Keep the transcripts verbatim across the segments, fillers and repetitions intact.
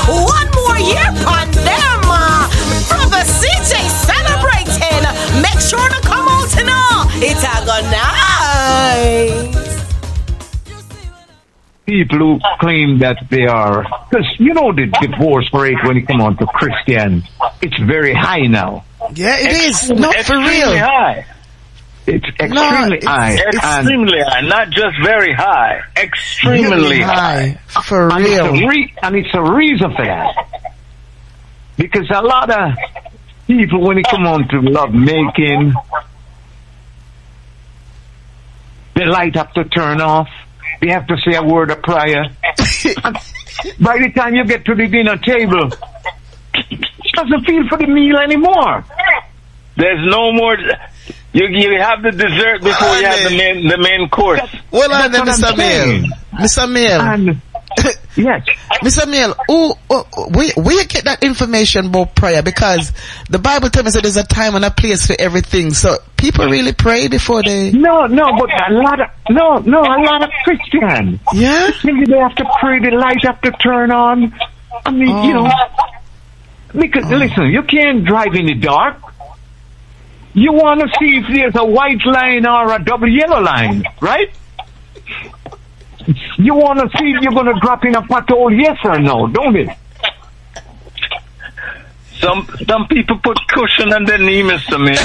One more year on them. Uh, Brother C J celebrating. Make sure to come out to know. It's a good night. People who claim that they are, because you know the divorce rate when it comes on to Christians, it's very high now. Yeah, it is. Not for real. High. It's extremely no, high. It's extremely high, not just very high. Extremely really high. high. For and real. It's a re- and it's a reason for that. Because a lot of people, when it comes on to love making, the light have to turn off. They have to say a word of prayer. By the time you get to the dinner table, it doesn't feel for the meal anymore. There's no more. You you have the dessert before oh, you have the main the main course. Well, on then, Mister Mill. Mister Mill. And, yes. Mister Mill, oh, oh, we we get that information about prayer because the Bible tells us that there's a time and a place for everything. So people really pray before they. No, no, but a lot of no, no, a lot of Christians. Yeah. Maybe they have to pray. The light have to turn on. I mean, oh. you know, because oh. listen, you can't drive in the dark. You want to see if there's a white line or a double yellow line, right? You want to see if you're going to drop in a pothole, yes or no, don't it? Some some people put cushion on their knee, Mister Mayor.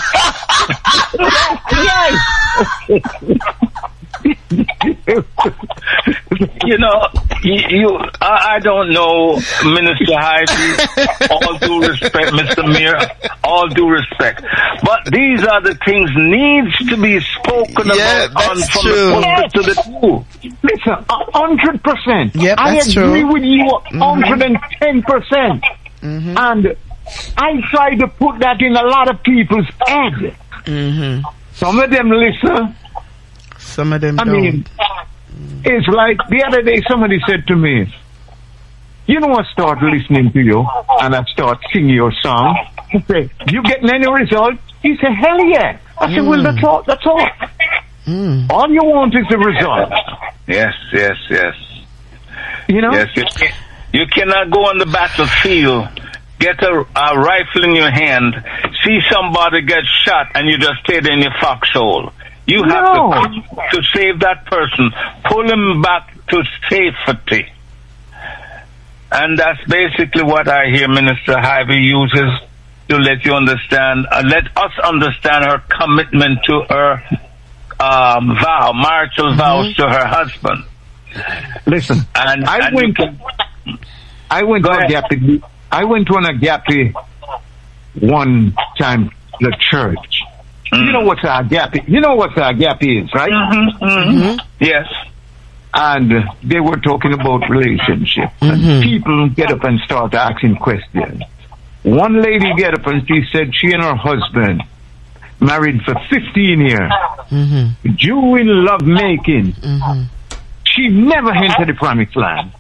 You know, you, you I, I don't know, Minister Hyde. All due respect, Mister Mayor. All due respect, but these are the things needs to be spoken yeah, about on, from true. the pulpit to the pew. Listen, a hundred percent. Yep, I that's agree true. with you a hundred and ten percent. Mm-hmm. And I try to put that in a lot of people's head. Mm-hmm. Some of them listen. Some of them I don't. mean, it's like the other day somebody said to me, you know, I start listening to you and I start singing your song. I say, you getting any result? He said, hell yeah. I mm. said, well, that's all. That's all. Mm. All you want is the result. Yes, yes, yes. You know? Yes, you, can, you cannot go on the battlefield, get a, a rifle in your hand, see somebody get shot, and you just stay there in your foxhole. You have no. to to save that person, pull him back to safety. And that's basically what I hear Minister Harvey uses to let you understand, uh, let us understand her commitment to her um, vow, marital mm-hmm. vows to her husband. Listen, and I and went, can, I went to Agape. I went to an Agape one time to the church. Mm. You know what's Agape? You know what Agape is, right? Mm-hmm, mm-hmm. Mm-hmm. Yes. And uh, they were talking about relationship. Mm-hmm. And people get up and start asking questions. One lady get up and she said she and her husband married for fifteen years. Mm-hmm. Jew in love making. Mm-hmm. She never entered the promised land.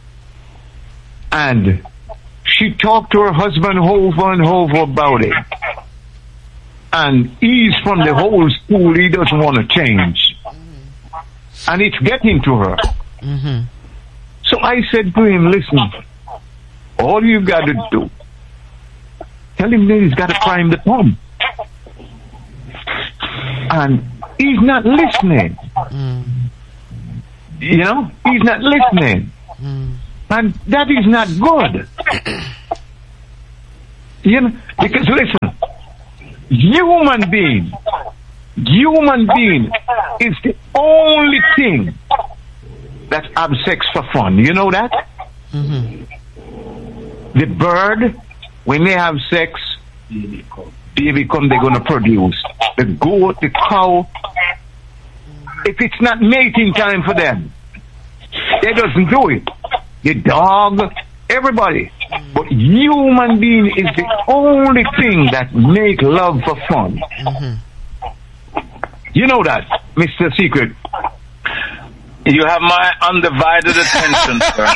And she talked to her husband over and over about it. And he's from the whole school, he doesn't want to change. And it's getting to her. Mm-hmm. So I said to him, listen, all you got to do, tell him that he's got to prime the pump. And he's not listening. Mm. You know, he's not listening. Mm. And that is not good. You know, because listen, human being, human being is the only thing that have sex for fun. You know that? Mm-hmm. The bird, when they have sex, they become, they're going to produce. The goat, the cow, if it's not mating time for them, they doesn't do it. The dog, everybody. But human being is the only thing that make love for fun. Mm-hmm. You know that, Mister Secret. You have my undivided attention, sir.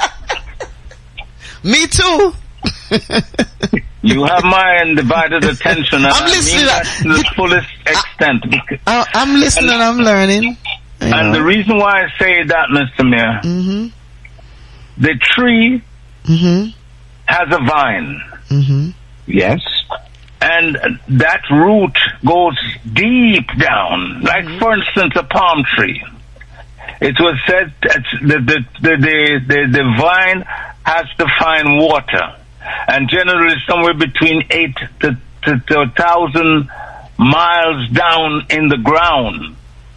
Me too. You have my undivided attention, and I'm I listening mean that to the fullest extent. I, I'm listening, and, I'm learning. And know. The reason why I say that, Mister Mayor, mm-hmm. the tree Mm-hmm. has a vine. Mm-hmm. Yes. And that root goes deep down, like, mm-hmm. for instance, a palm tree. It was said that the, the, the, the, the, the vine has to find water, and generally somewhere between eight to, to, to a thousand miles down in the ground.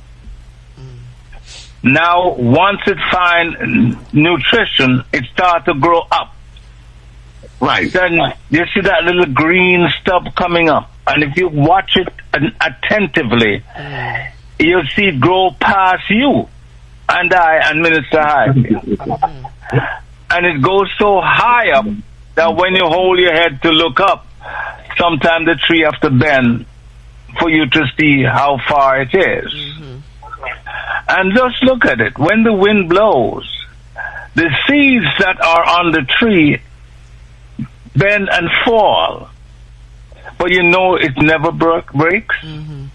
Mm. Now, once it finds nutrition, it starts to grow up. Right. Then you see that little green stub coming up, and if you watch it attentively, mm. you'll see it grow past you and I and Minister Harvey. And it goes so high up that when you hold your head to look up, sometimes the tree have to bend for you to see how far it is. Mm-hmm. And just look at it. When the wind blows, the seeds that are on the tree bend and fall, but you know it never broke, breaks, mm-hmm.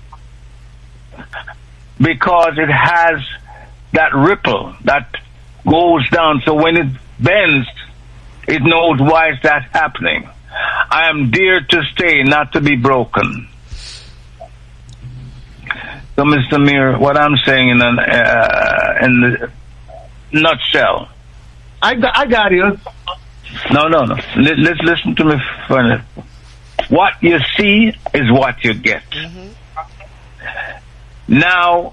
because it has that ripple that goes down. So when it bends, it knows why is that happening. I am dear to stay, not to be broken. So, Mister Mir, what I'm saying in, an, uh, in the nutshell. I got, I got you. No, no, no. Let, let's listen to me for a minute. What you see is what you get. Mm-hmm. Now,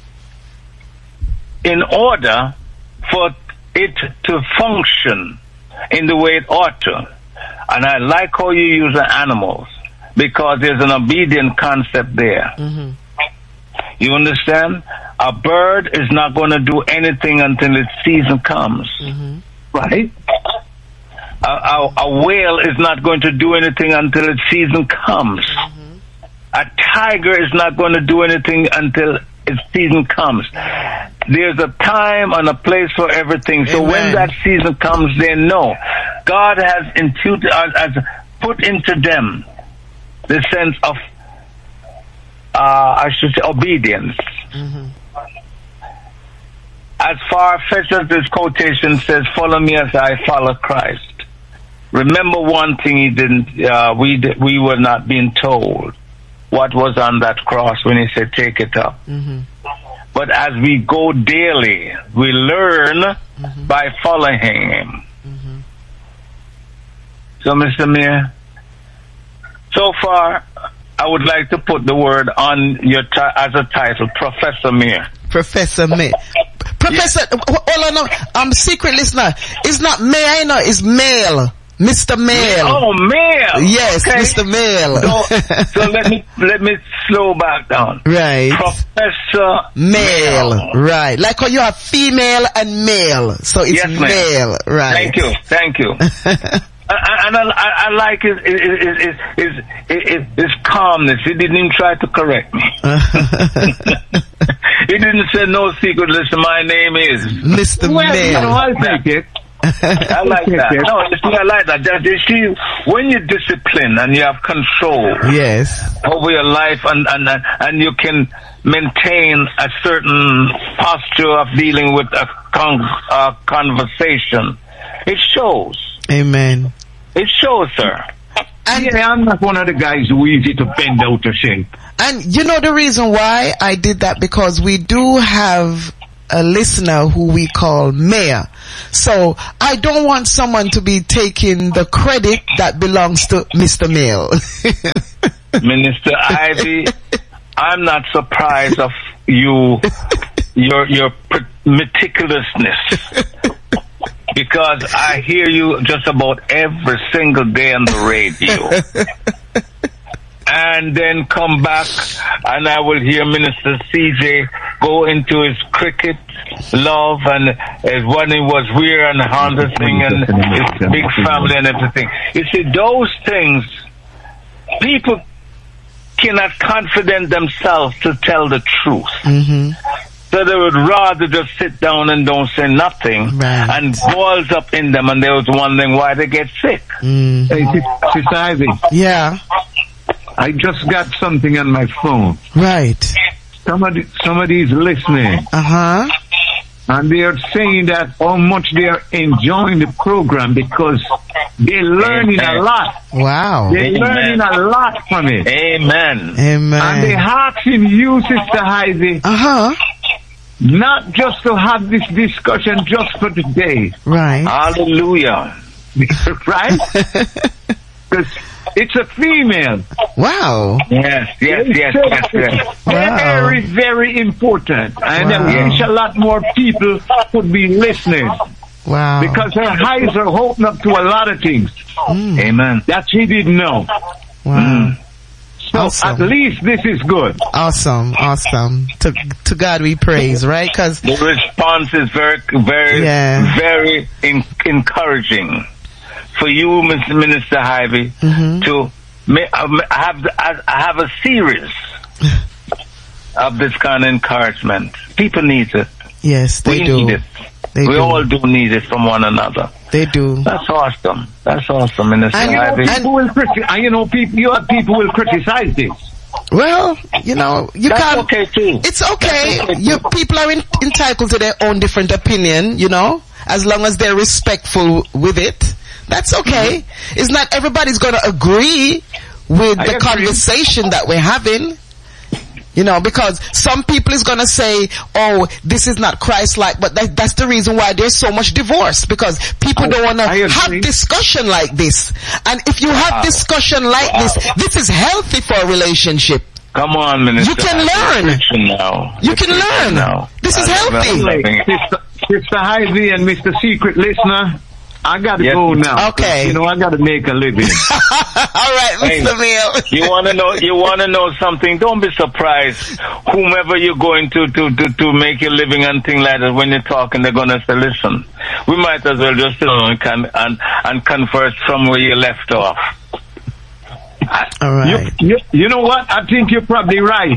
in order for it to function in the way it ought to, and I like how you use the animals, because there's an obedient concept there. Mm-hmm. You understand? A bird is not going to do anything until its season comes. Mm-hmm. Right? A, a, a whale is not going to do anything until its season comes. Mm-hmm. A tiger is not going to do anything until its season comes. There's a time and a place for everything. So Amen. When that season comes, they know. God has imputed, uh, has put into them the sense of, uh, I should say, obedience. Mm-hmm. As far-fetched as this quotation says, "Follow me as I follow Christ." Remember one thing he didn't, uh, we did, we were not being told what was on that cross when he said, "Take it up." Mm-hmm. But as we go daily, we learn mm-hmm. by following him. Mm-hmm. So, Mister Mayor, so far, I would like to put the word on your t- as a title, Professor Mayor. Professor Mayor. Professor, yeah. Hold on, I'm secret listener. It's not Mayor, you know, it's male. Mister Mail. Oh, Mail. Yes, okay. Mister Mail. So, so let me let me slow back down. Right. Professor Mail. Mail. Right. Like how you have female and male, so it's yes, male. Right. Thank you. Thank you. And I, I, I like his his, his, his, his, his calmness. He didn't even try to correct me. He didn't say no secret. Listen, my name is Mister Well, Mail. You know, I'll take it. I like that. No, you see, I like that. That you see, when you discipline and you have control, yes, over your life, and and and you can maintain a certain posture of dealing with a con- uh, conversation, it shows. Amen. It shows, sir. And yeah, I'm not one of the guys who easy to bend out of shape. And you know the reason why I did that, because we do have a listener who we call Mayor. So I don't want someone to be taking the credit that belongs to Mister Mail. Minister Ivy, I'm not surprised of you, your your meticulousness, because I hear you just about every single day on the radio. And then come back, and I will hear Minister C J go into his cricket love, and uh, when he was weird and Honda thing, and his big family and everything. You see, those things, people cannot confident themselves to tell the truth. Mm-hmm. So they would rather just sit down and don't say nothing, right, and boils up in them, and they was wondering why they get sick. Mm. Hey, Sister Ivy. Yeah. I just got something on my phone. Right. Somebody, somebody's listening. Uh-huh. And they are saying that how much they are enjoying the program because they're learning Amen. a lot. Wow. They're Amen. learning a lot from it. Amen. Amen. And they're asking you, Sister Heidi, Uh-huh. not just to have this discussion just for today, Right. Hallelujah. right? Because it's a female. Wow. Yes, yes, yes, yes, yes. Wow. Very, very important. And Wow. I wish a lot more people could be listening. Wow. Because her eyes are open up to a lot of things Mm. Amen. that she didn't know. Wow. So Awesome. at least this is good. Awesome. Awesome. To to God we praise, right? Because The response is very, very, Yeah. very in, encouraging for you, Mister Minister Hyvie, Mhm. to ma- uh, have the- uh, have a series of this kind of encouragement. People need it. yes, they we do. need it. They we do. all do need it from one another. They do. That's awesome. That's awesome, Minister And you know, Hyvie. People will criti- and you know, people, you have people will criticize this. Well, you know, you That's can't. okay too. It's okay. That's okay. You people are in, entitled to their own different opinion, you know, as long as they're respectful with it. That's okay. It's not everybody's going to agree with I the agree. conversation that we're having. You know, because some people is going to say, oh, this is not Christ-like, but that, that's the reason why there's so much divorce, because people I- don't want I to agree. have discussion like this. And if you Wow. have discussion like Wow. this, this is healthy for a relationship. Come on, Minister. You can Hyvie. learn. You're preaching now. You You're can preaching learn. now. This is I love healthy. it. Like, Loving it. Sister, Sister Heidi and Mister Secret Listener, I got to Yes. go now. Okay. You know, I got to make a living. All right, Mister Hey, Mill. You want to know? You want to know something? Don't be surprised. Whomever you're going to to to to make your living and things like that, when you're talking, they're gonna say, "Listen, we might as well just sit down and can, and and converse from where you left off." All right. you, you, you know what? I think you're probably right.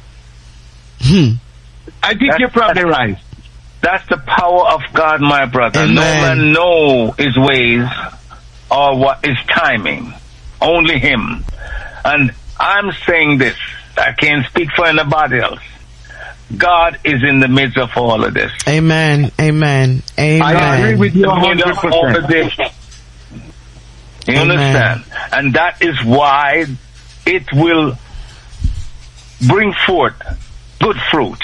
Hmm. I think That's- you're probably right. That's the power of God, my brother. Amen. No man know his ways or what is timing. Only him. And I'm saying this. I can't speak for anybody else. God is in the midst of all of this. Amen. Amen. Amen. I agree with you In one the hundred middle of all of percent. this. You Amen. understand? And that is why it will bring forth good fruits.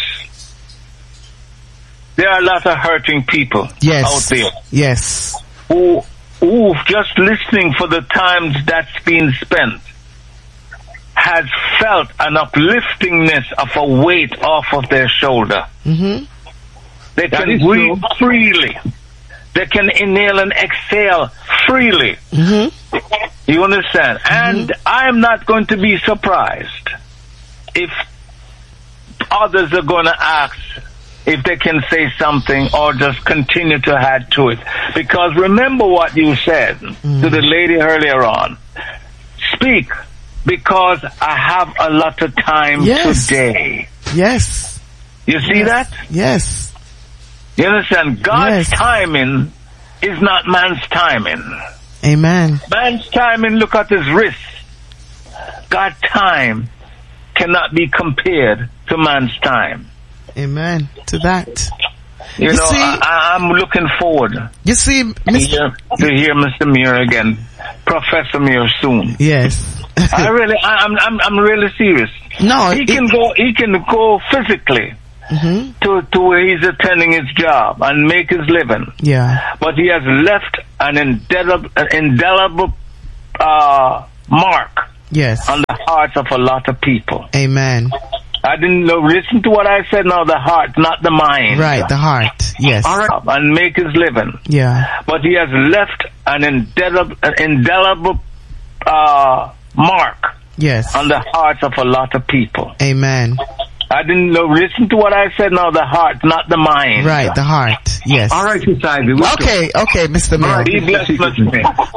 There are a lot of hurting people Yes. out there Yes. who, who just listening for the times that's been spent has felt an upliftingness of a weight off of their shoulder. Mm-hmm. They That can is breathe true. freely. They can inhale and exhale freely. Mm-hmm. You understand? And I'm not going to be surprised if others are going to ask if they can say something or just continue to add to it. Because remember what you said to the lady earlier on. Speak, because I have a lot of time Yes. today. Yes. You see that? Yes. You understand? God's Yes. timing is not man's timing. Amen. Man's timing, look at his wrist. God's time cannot be compared to man's time. Amen. To that. You, You know, see- I, I'm looking forward You see, to Mister hear, to hear Mister Muir again, Professor Muir soon. Yes. I really, I, I'm, I'm, I'm really serious. No, He it- can go, he can go physically Mhm. to, to where he's attending his job and make his living. Yeah. But he has left an indelible, an indelible uh, mark Yes. on the hearts of a lot of people. Amen. I didn't know, listen to what I said now, the heart, not the mind. Right. The heart. Yes. All right. And make his living. Yeah. But he has left an indelible, an indelible uh, mark Yes. on the hearts of a lot of people. Amen. I didn't know, listen to what I said now, the heart, not the mind. Right. The heart. Yes. All right, Sister Ivy. we'll talk. Okay. Okay, Mister Mill. Be blessed, Mister Smith.